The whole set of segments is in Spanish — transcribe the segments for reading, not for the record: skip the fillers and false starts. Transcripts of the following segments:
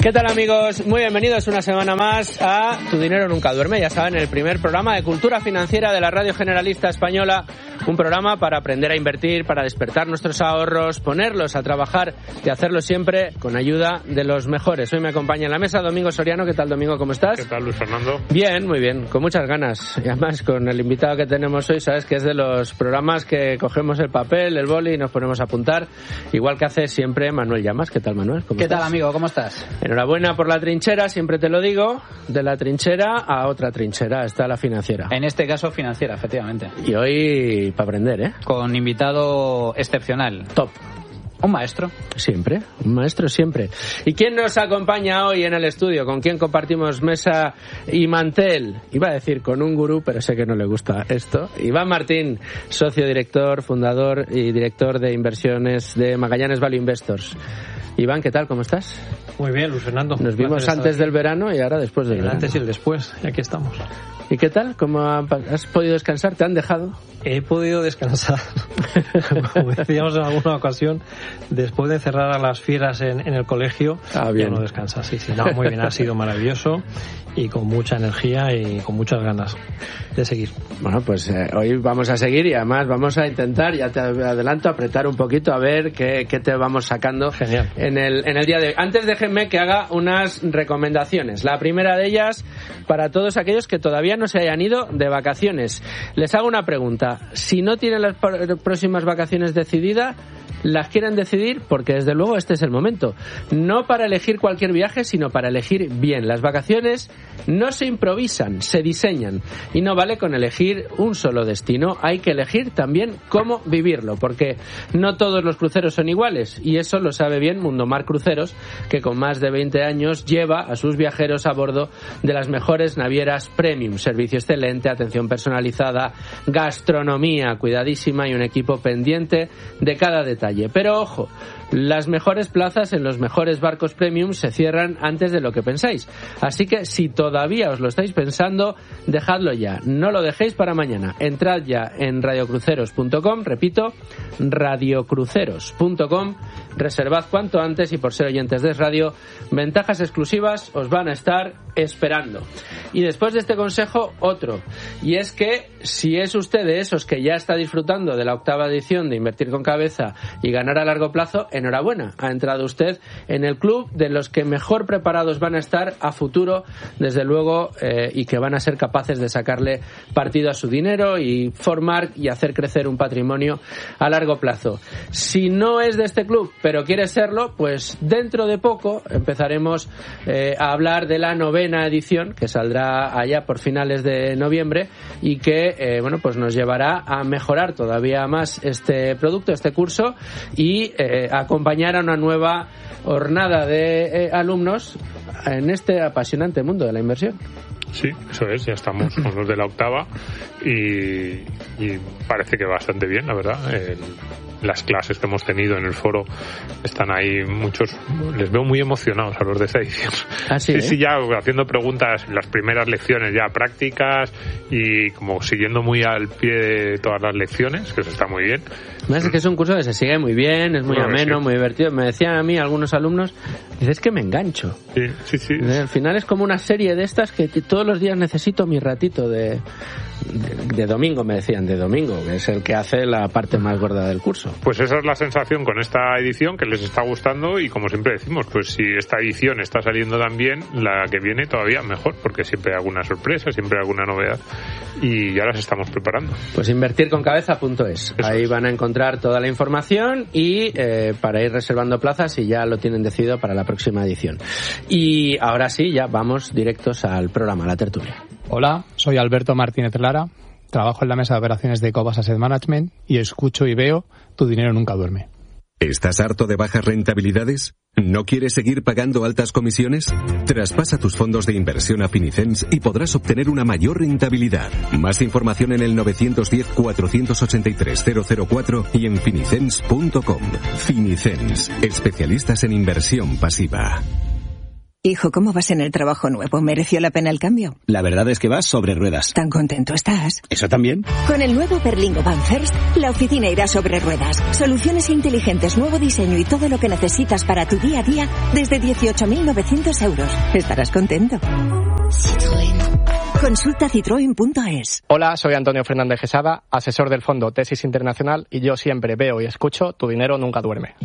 ¿Qué tal, amigos? Muy bienvenidos una semana más a Tu Dinero Nunca Duerme. Ya saben, el primer programa de cultura financiera de la Radio Generalista Española. Un programa para aprender a invertir, para despertar nuestros ahorros, ponerlos a trabajar y hacerlo siempre con ayuda de los mejores. Hoy me acompaña en la mesa Domingo Soriano. ¿Qué tal, Domingo? ¿Cómo estás? ¿Qué tal, Luis Fernando? Bien, muy bien, con muchas ganas. Y además, con el invitado que tenemos hoy, sabes que es de los programas que cogemos el papel, el boli y nos ponemos a apuntar, igual que hace siempre Manuel Llamas. ¿Qué tal, Manuel? ¿Qué tal, amigo? ¿Cómo estás? Enhorabuena por la trinchera, siempre te lo digo. De la trinchera a otra trinchera está la financiera. En este caso, financiera, efectivamente. Y hoy, para aprender, ¿eh? Con invitado excepcional. Top. Un maestro. Siempre, un maestro siempre. ¿Y quién nos acompaña hoy en el estudio? ¿Con quién compartimos mesa y mantel? Iba a decir con un gurú, pero sé que no le gusta esto. Iván Martín, socio director, fundador y director de inversiones de Magallanes Value Investors. Iván, ¿qué tal? ¿Cómo estás? Muy bien, Luis Fernando. Nos vimos antes del verano y ahora después del verano. Antes y el después, y aquí estamos. ¿Y qué tal? ¿Cómo has podido descansar? ¿Te han dejado? He podido descansar, como decíamos en alguna ocasión, después de cerrar a las fieras en el colegio, bien. Ya no descansa. Sí, no, muy bien, ha sido maravilloso y con mucha energía y con muchas ganas de seguir. Bueno, pues hoy vamos a seguir y además vamos a intentar, ya te adelanto, apretar un poquito a ver qué te vamos sacando. Genial. En el día de hoy. Antes déjenme que haga unas recomendaciones. La primera de ellas, para todos aquellos que todavía no se hayan ido de vacaciones. Les hago una pregunta. Si no tienen las próximas vacaciones decididas, las quieren decidir porque desde luego este es el momento. No para elegir cualquier viaje, sino para elegir bien. Las vacaciones no se improvisan, se diseñan. Y no vale con elegir un solo destino. Hay que elegir también cómo vivirlo, porque no todos los cruceros son iguales. Y eso lo sabe bien Mundomar Cruceros, que con más de 20 años lleva a sus viajeros a bordo de las mejores navieras premium. Servicio excelente, atención personalizada, gastronomía cuidadísima y un equipo pendiente de cada detalle. Pero ojo, las mejores plazas en los mejores barcos premium se cierran antes de lo que pensáis. Así que si todavía os lo estáis pensando, dejadlo ya. No lo dejéis para mañana. Entrad ya en radiocruceros.com, repito, radiocruceros.com, reservad cuanto antes y por ser oyentes de radio, ventajas exclusivas os van a estar esperando. Y después de este consejo, otro. Y es que si es usted de esos que ya está disfrutando de la 8ª edición de Invertir con Cabeza y ganar a largo plazo, enhorabuena. Ha entrado usted en el club de los que mejor preparados van a estar a futuro, desde luego, y que van a ser capaces de sacarle partido a su dinero y formar y hacer crecer un patrimonio a largo plazo. Si no es de este club, pero quiere serlo, pues dentro de poco empezaremos a hablar de la 9ª edición, que saldrá allá por finales de noviembre y que pues nos llevará a mejorar todavía más este producto, este curso, y acompañar a una nueva hornada de alumnos en este apasionante mundo de la inversión. Sí, eso es, ya estamos con los de la 8ª y parece que bastante bien, la verdad. Las clases que hemos tenido en el foro están ahí muchos, les veo muy emocionados a los de esa edición. ¿Ah, sí? Sí, ya haciendo preguntas, las primeras lecciones ya prácticas y como siguiendo muy al pie de todas las lecciones, que eso está muy bien. Es que es un curso que se sigue muy bien, es muy ameno, muy divertido. Me decían a mí algunos alumnos, dices que me engancho. Sí. Al final es como una serie de estas que todos los días necesito mi ratito de domingo, me decían, de domingo, que es el que hace la parte más gorda del curso. Pues esa es la sensación con esta edición, que les está gustando, y como siempre decimos, pues si esta edición está saliendo tan bien, la que viene todavía mejor, porque siempre hay alguna sorpresa, siempre hay alguna novedad, y ya las estamos preparando. Pues invertirconcabeza.es, ahí van a encontrar toda la información y para ir reservando plazas, y ya lo tienen decidido para la próxima edición. Y ahora sí, ya vamos directos al programa, a la tertulia. Hola, soy Alberto Martínez Lara, trabajo en la mesa de operaciones de Cobas Asset Management y escucho y veo Tu Dinero Nunca Duerme. ¿Estás harto de bajas rentabilidades? ¿No quieres seguir pagando altas comisiones? Traspasa tus fondos de inversión a Finicens y podrás obtener una mayor rentabilidad. Más información en el 910-483-004 y en finicens.com. Finicens, especialistas en inversión pasiva. Hijo, ¿cómo vas en el trabajo nuevo? ¿Mereció la pena el cambio? La verdad es que vas sobre ruedas. ¿Tan contento estás? ¿Eso también? Con el nuevo Berlingo Van First, la oficina irá sobre ruedas. Soluciones inteligentes, nuevo diseño y todo lo que necesitas para tu día a día desde 18.900 euros. Estarás contento. Citroën. Consulta citroen.es. Hola, soy Antonio Fernández Quesada, asesor del fondo Tesis Internacional, y yo siempre veo y escucho Tu dinero nunca duerme.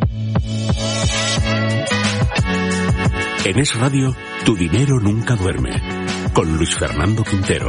En Es Radio, Tu dinero nunca duerme, con Luis Fernando Quintero.